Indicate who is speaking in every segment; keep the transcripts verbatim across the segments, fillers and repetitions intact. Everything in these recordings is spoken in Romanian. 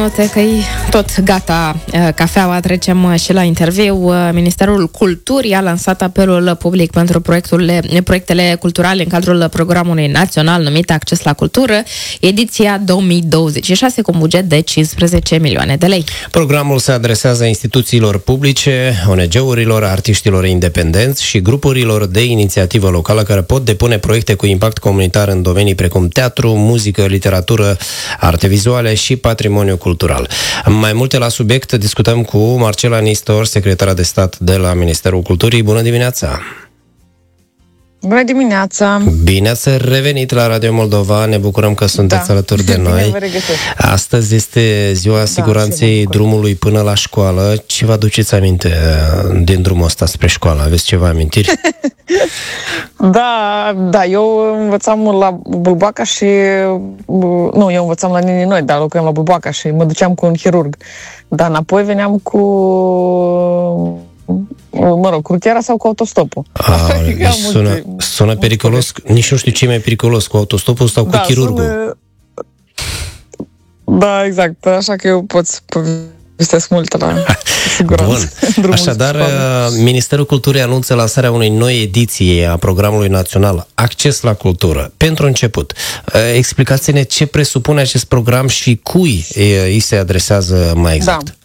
Speaker 1: Uite că e tot gata cafeaua, trecem și la interviu. Ministerul Culturii a lansat apelul public pentru proiecturile, proiectele culturale în cadrul programului național numit Acces la Cultură, ediția două mii douăzeci și șase, cu un buget de cincisprezece milioane de lei.
Speaker 2: Programul se adresează instituțiilor publice, O N G-urilor, artiștilor independenți și grupurilor de inițiativă locală care pot depune proiecte cu impact comunitar în domenii precum teatru, muzică, literatură, arte vizuale și patrimoniu cultural. Cultural. Mai multe la subiect discutăm cu Marcela Nistor, secretara de stat de la Ministerul Culturii. Bună dimineața!
Speaker 3: Bună dimineața!
Speaker 2: Bine ați revenit la Radio Moldova, ne bucurăm că sunteți da. alături de noi. Astăzi este ziua siguranței da, drumului până la școală. Ce vă aduceți aminte din drumul ăsta spre școală? Aveți ceva amintiri?
Speaker 3: Da, da, eu învățam la Bulboaca și... Nu, eu învățam la Nini Noi, dar locuiam la Bulboaca și mă duceam cu un chirurg. Dar înapoi veneam cu... mă rog, cu rutiera sau cu autostopul.
Speaker 2: A, sună, sună periculos, nici nu știu ce e mai periculos, cu autostopul sau da, cu chirurgul. Sună...
Speaker 3: Da, exact, așa că eu pot să povestesc mult la siguranță.
Speaker 2: Bun. Așadar, Ministerul Culturii anunță lansarea unei noi ediții a programului național Acces la Cultură. Pentru început, explicați-ne ce presupune acest program și cui îi se adresează mai exact.
Speaker 3: Da.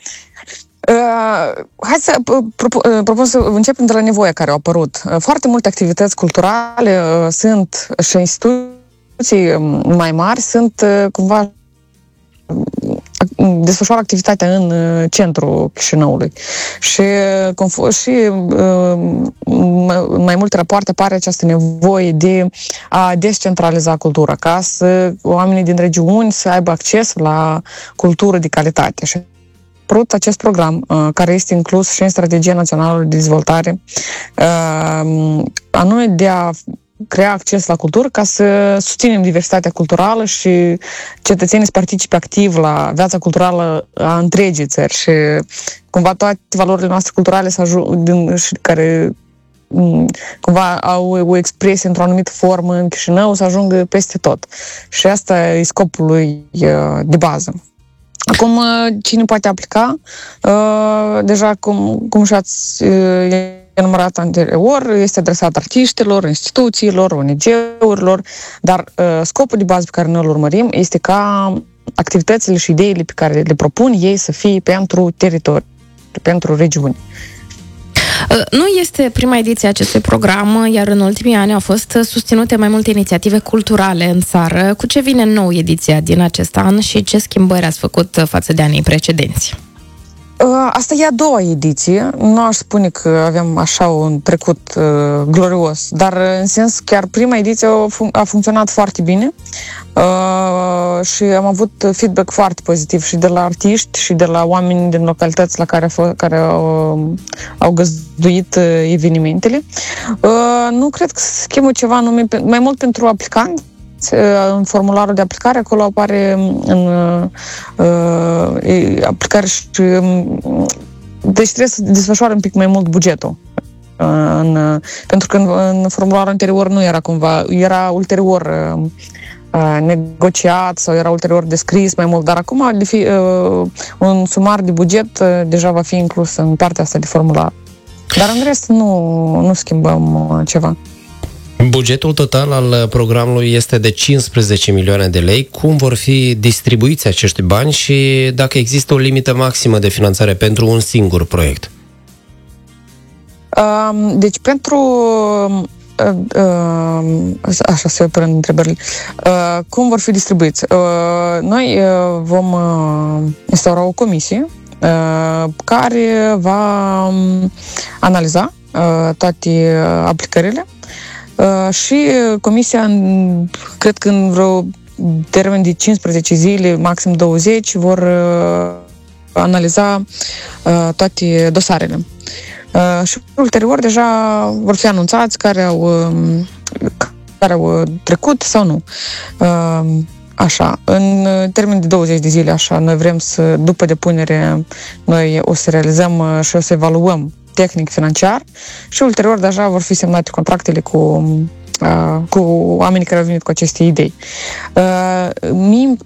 Speaker 3: Uh, hai să uh, propun să începem de la nevoia care a apărut. Uh, foarte multe activități culturale uh, sunt și instituții mai mari sunt uh, cumva desfășoară activitatea în uh, centrul Chișinăului și, uh, și uh, mai multe rapoarte apare această nevoie de a descentraliza cultura, ca să oamenii din regiuni să aibă acces la cultură de calitate. Și apărut acest program, uh, care este inclus și în Strategia Națională de Dezvoltare, uh, anume de a crea acces la cultură ca să susținem diversitatea culturală și cetățenii să participe activ la viața culturală a întregii țări și cumva toate valorile noastre culturale să ajung, și care cumva au o expresie într-o anumită formă în Chișinău să ajungă peste tot. Și asta e scopul lui uh, de bază. Acum, cine poate aplica? Uh, deja, cum, cum și-ați uh, enumerat anterior, este adresat artiștilor, instituțiilor, O N G-urilor, dar uh, scopul de bază pe care noi îl urmărim este ca activitățile și ideile pe care le propun ei să fie pentru teritorii, pentru regiuni.
Speaker 1: Nu este prima ediție a acestui program, iar în ultimii ani au fost susținute mai multe inițiative culturale în țară. Cu ce vine nou ediția din acest an și ce schimbări ați făcut față de anii precedenți?
Speaker 3: Asta e a doua ediție. Nu aș spune că avem așa un trecut uh, glorios, dar în sens chiar prima ediție a, fun- a funcționat foarte bine uh, și am avut feedback foarte pozitiv și de la artiști și de la oameni din localități la care, f- care au, au găzduit uh, evenimentele. Uh, nu cred că se schimbă ceva anume, mai mult pentru aplicanți. În formularul de aplicare, acolo apare în uh, aplicare și uh, deci trebuie să desfășoare un pic mai mult bugetul. Uh, în, pentru că în, în formularul anterior nu era cumva, era ulterior uh, negociat sau era ulterior descris mai mult, dar acum de fi, uh, un sumar de buget uh, deja va fi inclus în partea asta de formular. Dar în rest nu, nu schimbăm uh, ceva.
Speaker 2: Bugetul total al programului este de cincisprezece milioane de lei. Cum vor fi distribuiți acești bani și dacă există o limită maximă de finanțare pentru un singur proiect?
Speaker 3: Deci pentru... Așa se prând întrebările. Cum vor fi distribuiți? Noi vom instaura o comisie care va analiza toate aplicările. Uh, și comisia, cred că în vreo termen de cincisprezece zile, maxim douăzeci, vor uh, analiza uh, toate dosarele. Uh, și ulterior deja vor fi anunțați care au, uh, care au trecut sau nu. Uh, așa, în termen de douăzeci de zile, așa, noi vrem să, după depunere, noi o să realizăm uh, și o să evaluăm tehnic, financiar și ulterior deja vor fi semnate contractele cu, uh, cu oamenii care au venit cu aceste idei. Uh, mie